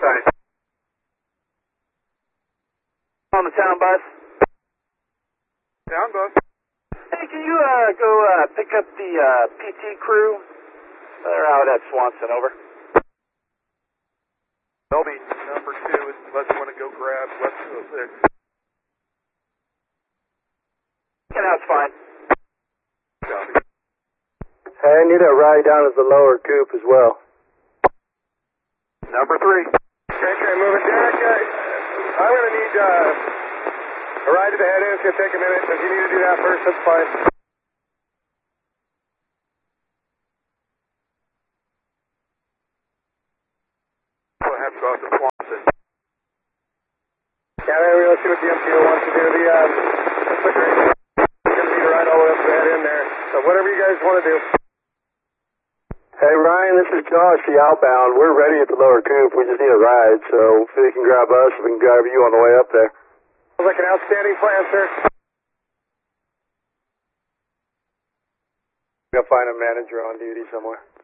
Sorry. On the town bus? Town bus. Hey, can you go pick up the PT crew? They're out at Swanson, over. They'll be number 2 unless you want to go grab West 206. Yeah, that's fine. Copy. Hey, I need a ride down to the lower coop as well. Number 3. Okay, moving. Derek, I'm going to need a ride to the head end. It's going to take a minute. If you need to do that first, that's fine. We'll have to go out to Swanson. Yeah, let's see what the MTO wants to do. It's going to need a ride all the way up to the head end there. So whatever you guys want to do. Hey, Ryan, this is Josh, the outbound. We're ready at the lower coop. We just need a ride, so if you can grab us, we can grab you on the way up there. Sounds like an outstanding plan, sir. We'll find a manager on duty somewhere.